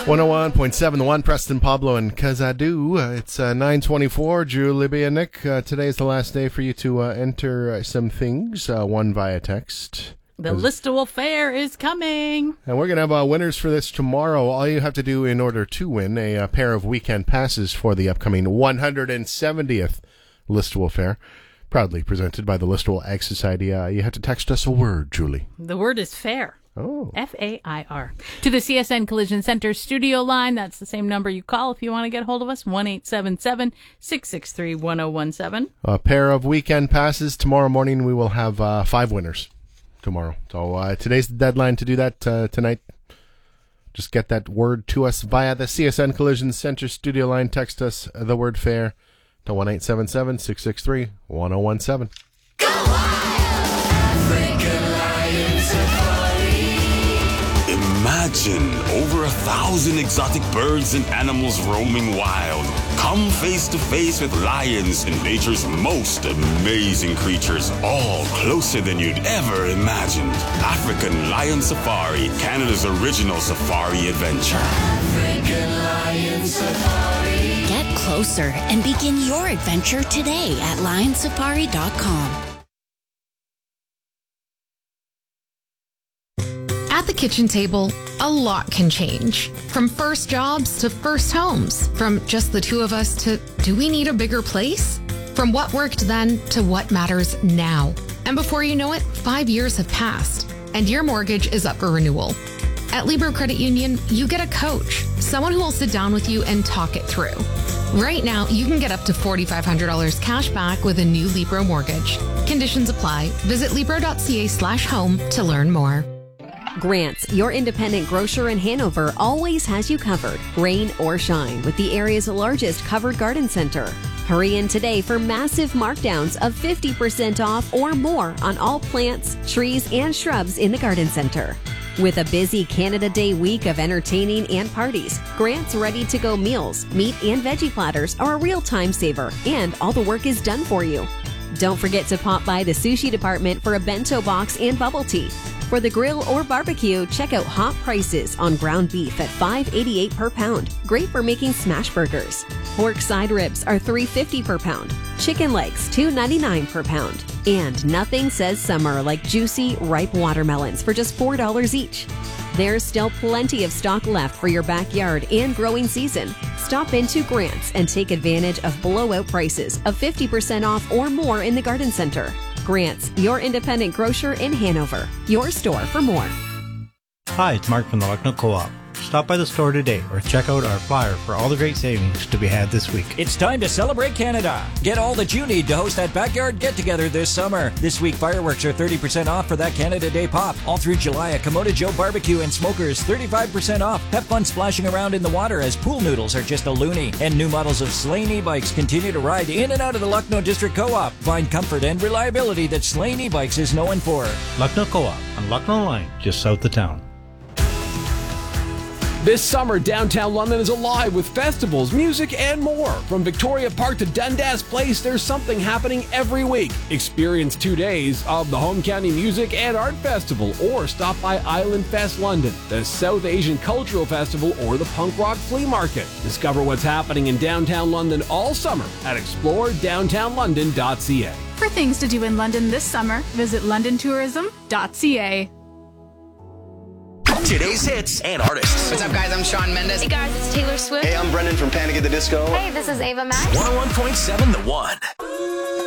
101.7 The One, Preston, Pablo, and Kazadu. It's 9:24. Drew, Libby, and Nick. Today is the last day for you to enter some things, one via text. The Listowel Fair is coming. And we're going to have winners for this tomorrow. All you have to do in order to win a pair of weekend passes for the upcoming 170th Listowel Fair, proudly presented by the Listowel Ag Society. You have to text us a word, Julie. The word is fair. Oh. F-A-I-R. To the CSN Collision Center studio line. That's the same number you call if you want to get hold of us. 1-877-663-1017. A pair of weekend passes. Tomorrow morning we will have 5 winners tomorrow. So today's the deadline to do that tonight. Just get that word to us via the CSN Collision Center studio line. Text us the word fair to 1-877-663-1017. Go wild! African Lion Safari. Imagine over 1,000 exotic birds and animals roaming wild. Come face to face with lions and nature's most amazing creatures, all closer than you'd ever imagined. African Lion Safari, Canada's original safari adventure. African Lion Safari. Get closer and begin your adventure today at lionsafari.com. At the kitchen table, a lot can change. From first jobs to first homes. From just the two of us to do we need a bigger place? From what worked then to what matters now. And before you know it, 5 years have passed and your mortgage is up for renewal. At Libro Credit Union, you get a coach, someone who will sit down with you and talk it through. Right now, you can get up to $4,500 cash back with a new Libro mortgage. Conditions apply. Visit libro.ca/home to learn more. Grants, your independent grocer in Hanover, always has you covered, rain or shine, with the area's largest covered garden center. Hurry in today for massive markdowns of 50% off or more on all plants, trees, and shrubs in the garden center. With a busy Canada Day week of entertaining and parties, Grant's ready-to-go meals, meat and veggie platters are a real time saver, and all the work is done for you. Don't forget to pop by the sushi department for a bento box and bubble tea. For the grill or barbecue, check out hot prices on ground beef at $5.88 per pound. Great for making smash burgers. Pork side ribs are $3.50 per pound. Chicken legs $2.99 per pound. And nothing says summer like juicy, ripe watermelons for just $4 each. There's still plenty of stock left for your backyard and growing season. Stop into Grant's and take advantage of blowout prices of 50% off or more in the garden center. Grant's, your independent grocer in Hanover. Your store for more. Hi, it's Mark from the Lucknow Co-op. Stop by the store today or check out our flyer for all the great savings to be had this week. It's time to celebrate Canada. Get all that you need to host that backyard get-together this summer. This week, fireworks are 30% off for that Canada Day pop. All through July at Komodo Joe Barbecue and Smokers, 35% off. Have fun splashing around in the water as pool noodles are just a loony. And new models of Slane e-bikes continue to ride in and out of the Lucknow District Co-op. Find comfort and reliability that Slane e-bikes is known for. Lucknow Co-op on Lucknow Line, just south of town. This summer, downtown London is alive with festivals, music, and more. From Victoria Park to Dundas Place, there's something happening every week. Experience 2 days of the Home County Music and Art Festival, or stop by Island Fest London, the South Asian Cultural Festival, or the Punk Rock Flea Market. Discover what's happening in downtown London all summer at exploredowntownlondon.ca. For things to do in London this summer, visit londontourism.ca. Today's hits and artists. What's up, guys? I'm Shawn Mendes. Hey, guys, it's Taylor Swift. Hey, I'm Brendan from Panic at the Disco. Hey, this is Ava Max. 101.7 The One.